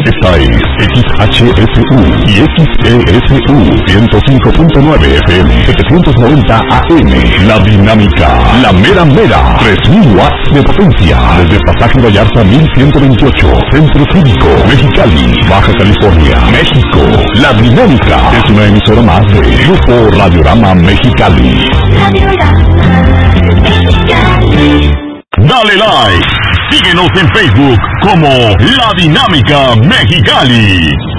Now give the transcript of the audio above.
Esta es XHSU y XESU 105.9 FM, 790 AM. La Dinámica, la mera mera, 3000 watts de potencia. Desde Pasaje Vallarta 1128, Centro Cívico, Mexicali, Baja California, México. La Dinámica es una emisora más de Grupo Radiorama Mexicali. Dale like. Síguenos en Facebook como La Dinámica Mexicali.